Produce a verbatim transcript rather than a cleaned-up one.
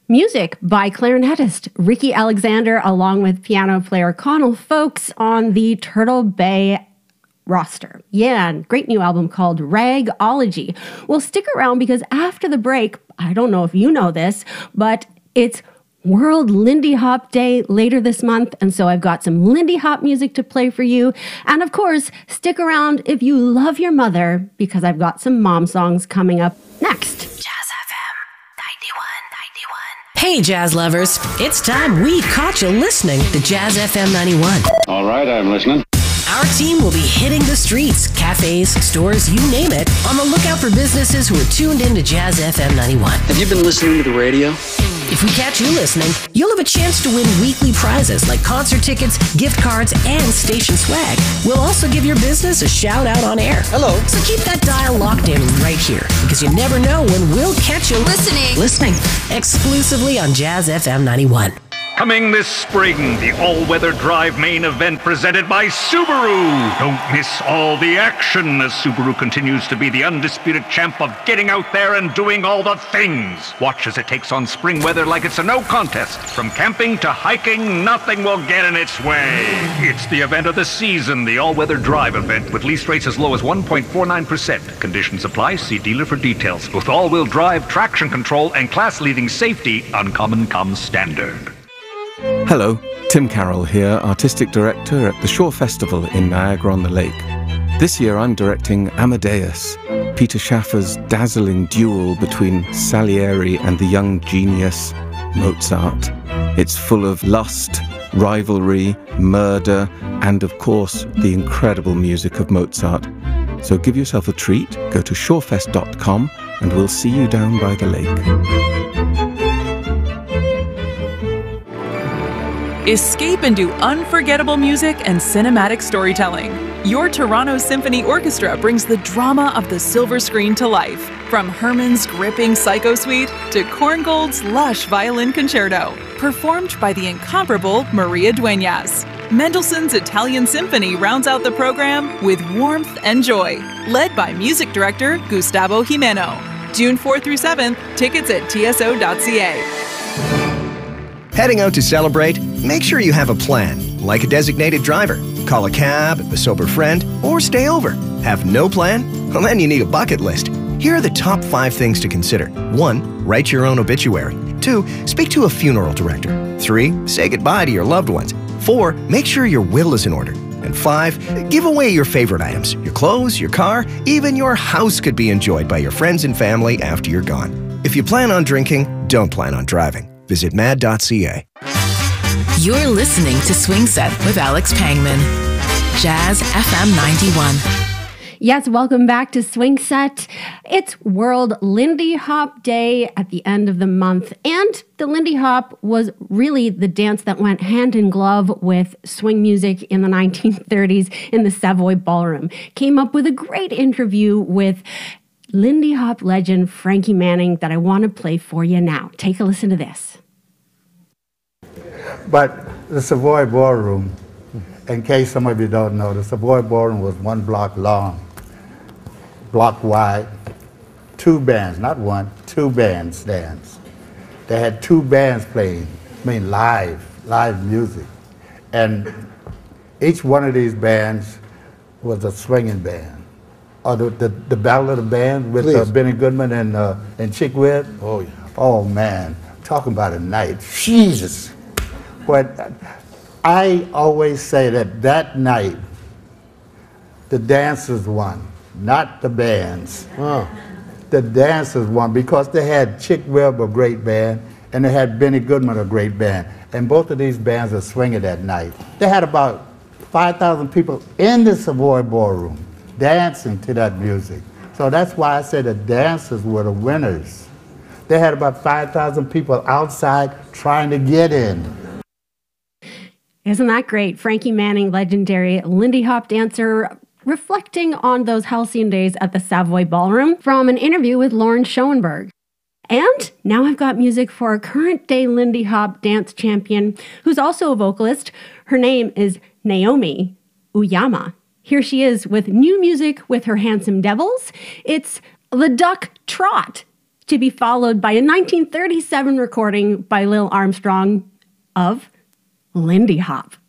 Music by clarinetist Ricky Alexander, along with piano player Connell Folks on the Turtle Bay roster. Yeah, great new album called Ragology. Well, stick around because after the break, I don't know if you know this, but it's World Lindy Hop Day later this month, and so I've got some Lindy Hop music to play for you. And of course, stick around if you love your mother, because I've got some mom songs coming up next. Jazz F M ninety-one ninety-one. Hey, jazz lovers, it's time we caught you listening to Jazz F M ninety-one. All right, I'm listening. Our team will be hitting the streets, cafes, stores, you name it, on the lookout for businesses who are tuned in to Jazz F M ninety-one. Have you been listening to the radio? If we catch you listening, you'll have a chance to win weekly prizes like concert tickets, gift cards, and station swag. We'll also give your business a shout out on air. Hello. So keep that dial locked in right here, because you never know when we'll catch you listening. Listening. Exclusively on Jazz F M ninety-one. Coming this spring, the all-weather drive main event presented by Subaru. Don't miss all the action as Subaru continues to be the undisputed champ of getting out there and doing all the things. Watch as it takes on spring weather like it's a no contest. From camping to hiking, nothing will get in its way. It's the event of the season, the all-weather drive event with lease rates as low as one point four nine percent. Conditions apply. See dealer for details. With all-wheel drive, traction control, and class-leading safety, Uncommon comes standard. Hello, Tim Carroll here, Artistic Director at the Shore Festival in Niagara-on-the-Lake. This year I'm directing Amadeus, Peter Schaffer's dazzling duel between Salieri and the young genius Mozart. It's full of lust, rivalry, murder, and of course the incredible music of Mozart. So give yourself a treat, go to shorefest dot com and we'll see you down by the lake. Escape into unforgettable music and cinematic storytelling. Your Toronto Symphony Orchestra brings the drama of the silver screen to life. From Herman's gripping Psycho Suite to Korngold's lush violin concerto. Performed by the incomparable Maria Dueñas. Mendelssohn's Italian Symphony rounds out the program with warmth and joy. Led by music director Gustavo Jimeno. June fourth through seventh, tickets at T S O dot C A. Heading out to celebrate? Make sure you have a plan, like a designated driver. Call a cab, a sober friend, or stay over. Have no plan? Well, then you need a bucket list. Here are the top five things to consider. One, write your own obituary. Two, speak to a funeral director. Three, say goodbye to your loved ones. Four, make sure your will is in order. And five, give away your favorite items. Your clothes, your car, even your house could be enjoyed by your friends and family after you're gone. If you plan on drinking, don't plan on driving. Visit mad dot c a. You're listening to Swing Set with Alex Pangman. Jazz F M ninety-one. Yes, welcome back to Swing Set. It's World Lindy Hop Day at the end of the month, and the Lindy Hop was really the dance that went hand in glove with swing music in the nineteen thirties in the Savoy Ballroom. Came up with a great interview with Lindy Hop legend Frankie Manning that I want to play for you now. Take a listen to this. But the Savoy Ballroom, in case some of you don't know, the Savoy Ballroom was one block long, block wide, two bands, not one, two bands dance. They had two bands playing, I mean live, live music. And each one of these bands was a swinging band. Or the, the, the Battle of the Bands with uh, Benny Goodman and, uh, and Chick Webb. Oh, yeah. Oh, man, talking about a night, Jesus. But I always say that that night, the dancers won, not the bands. Oh. The dancers won because they had Chick Webb, a great band, and they had Benny Goodman, a great band. And both of these bands are swinging that night. They had about five thousand people in the Savoy Ballroom dancing to that music. So that's why I say the dancers were the winners. They had about five thousand people outside trying to get in. Isn't that great? Frankie Manning, legendary Lindy Hop dancer, reflecting on those halcyon days at the Savoy Ballroom from an interview with Lauren Schoenberg. And now I've got music for a current-day Lindy Hop dance champion who's also a vocalist. Her name is Naomi Uyama. Here she is with new music with her Handsome Devils. It's The Duck Trot. to be followed by a nineteen thirty-seven recording by Lil Armstrong of Lindy Hop.